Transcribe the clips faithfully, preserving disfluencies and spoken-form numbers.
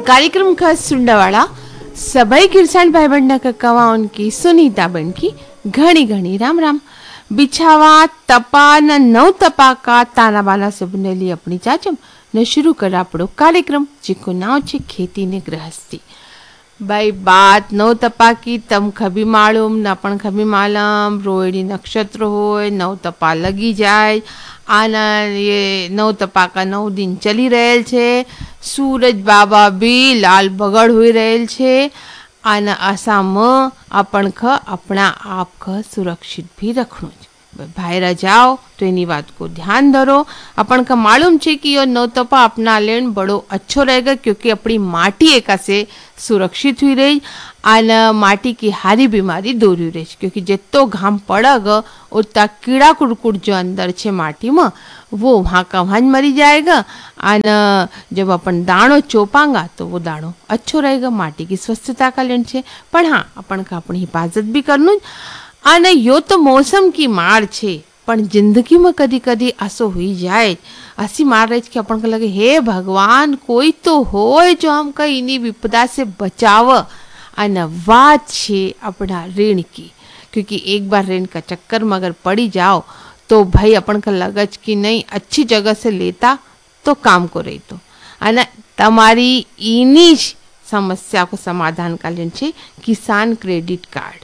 कार्यक्रम का सुंडवाड़ा सभई किरसान भाई बहन कक्कावाओं की सुनीता बन की घणी घणी राम राम। बिछावा तपा न नव तपा का ताना बाना से बनेली अपनी चाचम न शुरू कर आपड़ो कार्यक्रम जिको नाव छे खेती ने गृहस्थी। भाई बात नव तपा की तम खबी मालूम न पण खबी मालूम रोहिणी नक्षत्र होय नव तपा लगी जाए आना ये नव तपा का नौ दिन चली रहेल छे। सूरज बाबा भी लाल बगड़ हुई रहेल छे आना आसाम अपन ख अपना आप ख सुरक्षित भी रखणु भाईरा जाओ तो एनी बात को ध्यान धरो। अपन का मालूम छे कि यो नौ तपा अपना लेन बड़ो अच्छो रहेगा क्योंकि अपनी माटी एका से सुरक्षित हुई रही आना माटी की हारी बीमारी दूर हुई रही क्योंकि जितो घाम पड़ग उतना कीड़ा कुड़कुड़ जो अंदर छे माटी में वो वहाँ का वहाँ मरी जाएगा। आना जब अपन दाणो चोपांगा तो वो दाणो अच्छो रहेगा माटी की स्वस्थता का लेन छे। पर हाँ अपन का अपनी हिफाजत भी करनु आने यो तो मौसम की मार छे पण जिंदगी में कदी कदी आसो हुई जाए ऐसी मार रही कि अपन को लगे हे भगवान कोई तो होय जो हम कहीं इन्हीं विपदा से बचाव। आना बात छे अपना ऋण की क्योंकि एक बार ऋण का चक्कर में अगर पड़ी जाओ तो भाई अपन का लगज कि नहीं अच्छी जगह से लेता तो काम को रही तो आना तमारी इन्हीं समस्या को समाधान का लेन छे किसान क्रेडिट कार्ड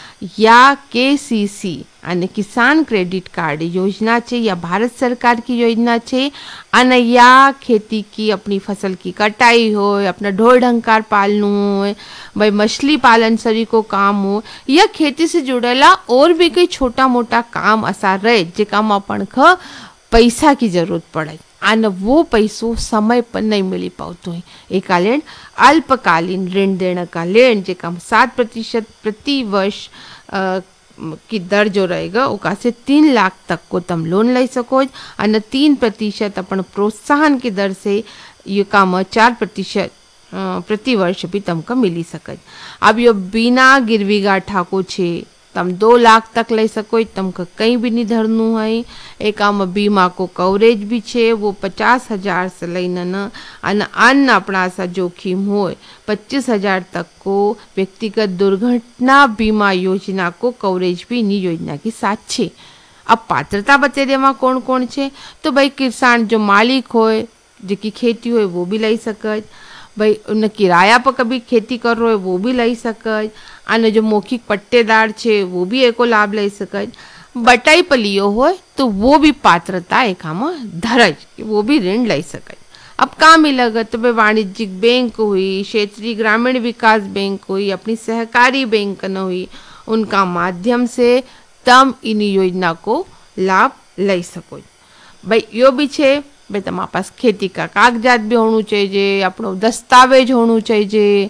या केसीसी અને किसान क्रेडिट कार्ड योजना छे या भारत सरकार की योजना छे। અને या खेती की अपनी फसल की कटाई हो अपना ढोर ढंकार पालनू हो भाई मछली पालन सभी को काम हो या खेती से जुड़ेला और भी कोई छोटा मोटा काम असा रहे जे काम अपन ख पैसा की जरूरत पड़े आने वो पैसों समय पर नहीं मिली पातो है एक लेन अल्पकालीन ऋण देने का लेन जे कम सात प्रतिशत प्रति वर्ष आ, की दर जो रहेगा उका से तीन लाख तक को तुम लोन ले सको और तीन प्रतिशत अपन प्रोत्साहन की दर से ये काम चार प्रतिशत प्रति वर्ष भी तुमको मिली सके। अब यो बिना गिरवी गाठाको छे तम दो लाख तक ले सको तुमको कहीं भी नहीं धरनु है। एक आम बीमा को कवरेज भी छे वो पचास हजार से लईने न अन्य अपना सा जोखिम हो पच्चीस हजार तक को व्यक्तिगत दुर्घटना बीमा योजना को कवरेज भी इन्हीं योजना की साथ छे। अब पात्रता बते देवा कौन कौन छे तो भाई किसान जो मालिक होए जिकी खेती होए वो भी लई सके भाई उन किराया पर कभी खेती कर रहे वो भी लई सके आने जो मौखिक पट्टेदार छे वो भी एको लाभ ले सके। बटाई पर लियो हो तो वो भी पात्रता एक धरज वो भी ऋण ले सके। अब काम मिलेगा तो भाई वाणिज्यिक बैंक हुई क्षेत्रीय ग्रामीण विकास बैंक हुई अपनी सहकारी बैंक न हुई उनका माध्यम से तम इन योजना को लाभ ले सको। भाई यो भी छे भाई तमारे पास खेती का कागजात भी होना चाहिए अपनो दस्तावेज होना चाहिए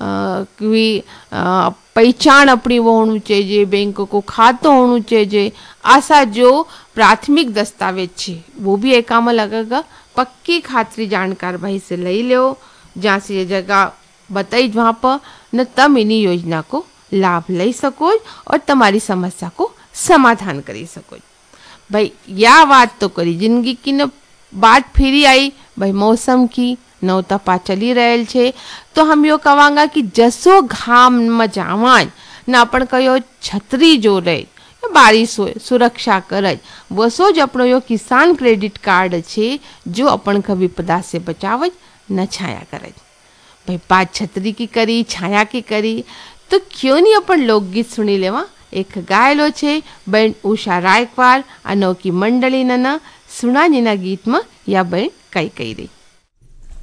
कोई पहचान अपनी वो होनी चाहिए बैंक को खातो होना चाहिए ऐसा जो प्राथमिक दस्तावेज छे वो भी एक काम लगेगा। पक्की खातरी जानकार भाई से ले लो जहाँ से ये जगह बताई वहाँ पर न तम इन्हीं योजना को लाभ ले सको और तुम्हारी समस्या को समाधान करी सको। भाई या बात तो करी जिंदगी की न बात फिरी आई भाई मौसम की नौ तपा चली रहेल छे तो हम यो कवांगा कि जसो घाम में जावान न अपन कयो छतरी जो रहे बारिश हो सुरक्षा करे वसो ज अपनो यो किसान क्रेडिट कार्ड छे जो अपन का विपदा से बचावे न छाया करे। भाई बात छतरी की करी छाया की करी तो क्यों नहीं अपन लोकगीत सुनी लेवा। एक गायलो छे बहन उषा रायकवार अनोखी मंडली न सुना नीना गीत में या बहन कई कई रही।